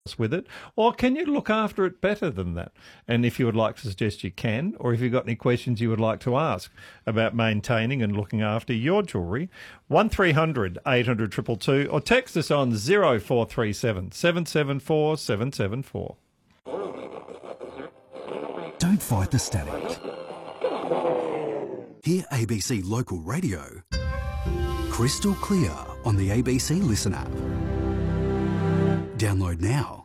with it, or can you look after it better than that? And if you would like to suggest you can, or if you've got any questions you would like to ask about maintaining and looking after your jewellery, 1300 800 222, or text us on 0437 774 774. Don't fight the static. Hear ABC Local Radio crystal clear on the ABC Listen app. Download now.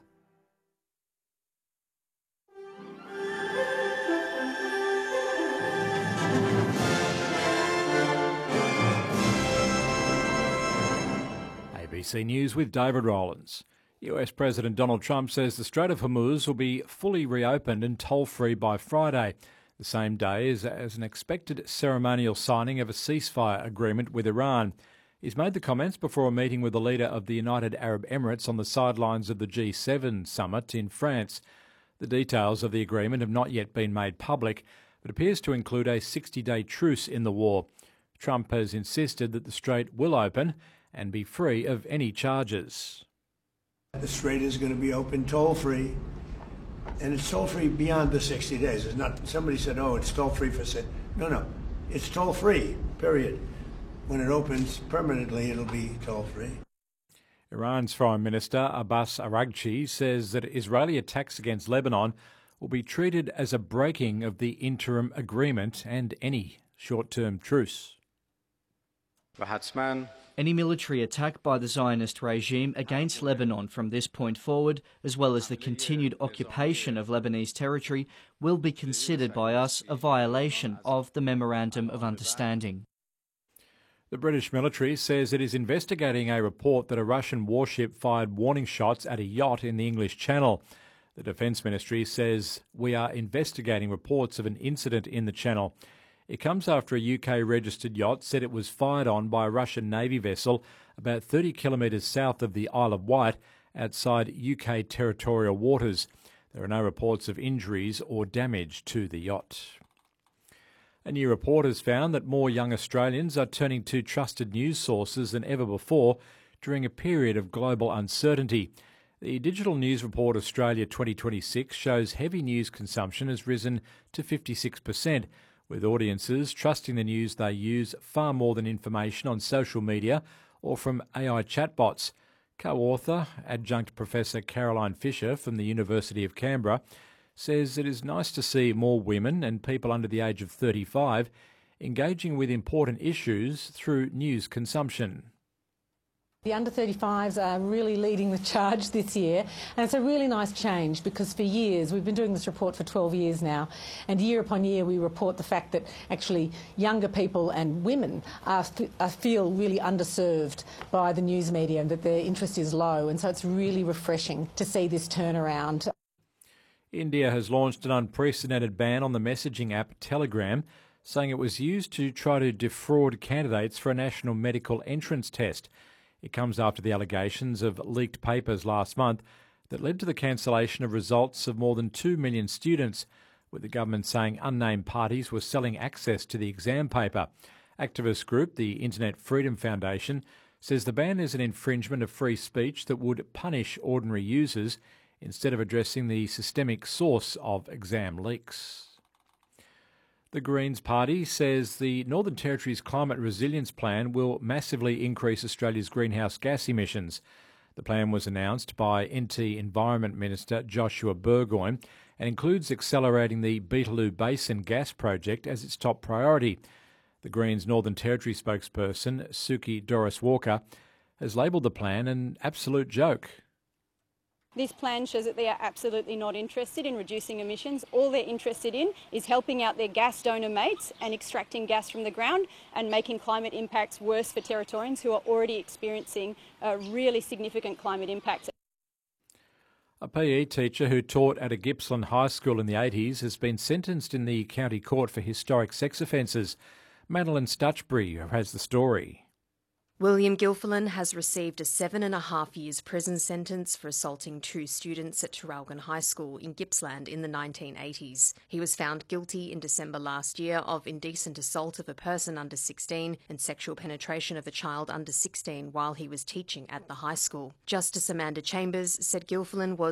ABC News with David Rowlands. US President Donald Trump says the Strait of Hormuz will be fully reopened and toll-free by Friday, the same day as an expected ceremonial signing of a ceasefire agreement with Iran. He's made the comments before a meeting with the leader of the United Arab Emirates on the sidelines of the G7 summit in France. The details of the agreement have not yet been made public, but appears to include a 60-day truce in the war. Trump has insisted that the strait will open and be free of any charges. The strait is going to be open toll-free, and it's toll-free beyond the 60 days. It's not, somebody said, oh, it's toll-free for... No, it's toll-free, period. When it opens permanently, it'll be toll-free. Iran's Foreign Minister Abbas Araghchi says that Israeli attacks against Lebanon will be treated as a breaking of the interim agreement and any short-term truce. Any military attack by the Zionist regime against Lebanon from this point forward, as well as the continued occupation of Lebanese territory, will be considered by us a violation of the Memorandum of Understanding. The British military says it is investigating a report that a Russian warship fired warning shots at a yacht in the English Channel. The Defence Ministry says we are investigating reports of an incident in the Channel. It comes after a UK-registered yacht said it was fired on by a Russian Navy vessel about 30 kilometres south of the Isle of Wight, outside UK territorial waters. There are no reports of injuries or damage to the yacht. A new report has found that more young Australians are turning to trusted news sources than ever before during a period of global uncertainty. The Digital News Report Australia 2026 shows heavy news consumption has risen to 56%, with audiences trusting the news they use far more than information on social media or from AI chatbots. Co-author, adjunct Professor Caroline Fisher from the University of Canberra, says it is nice to see more women and people under the age of 35 engaging with important issues through news consumption. The under 35s are really leading the charge this year, and it's a really nice change because for years, we've been doing this report for 12 years now, and year upon year we report the fact that actually younger people and women feel really underserved by the news media and that their interest is low, and so it's really refreshing to see this turnaround. India has launched an unprecedented ban on the messaging app Telegram, saying it was used to try to defraud candidates for a national medical entrance test. It comes after the allegations of leaked papers last month that led to the cancellation of results of more than 2 million students, with the government saying unnamed parties were selling access to the exam paper. Activist group, the Internet Freedom Foundation, says the ban is an infringement of free speech that would punish ordinary users instead of addressing the systemic source of exam leaks. The Greens Party says the Northern Territory's climate resilience plan will massively increase Australia's greenhouse gas emissions. The plan was announced by NT Environment Minister Joshua Burgoyne and includes accelerating the Beetaloo Basin gas project as its top priority. The Greens Northern Territory spokesperson, Suki Doris Walker, has labelled the plan an absolute joke. This plan shows that they are absolutely not interested in reducing emissions. All they're interested in is helping out their gas donor mates and extracting gas from the ground and making climate impacts worse for Territorians who are already experiencing really significant climate impacts. A PE teacher who taught at a Gippsland high school in the 80s has been sentenced in the county court for historic sex offences. Madeline Stutchbury has the story. William Gilfillan has received a 7.5 years prison sentence for assaulting 2 students at Traralgon High School in Gippsland in the 1980s. He was found guilty in December last year of indecent assault of a person under 16 and sexual penetration of a child under 16 while he was teaching at the high school. Justice Amanda Chambers said Gilfillan was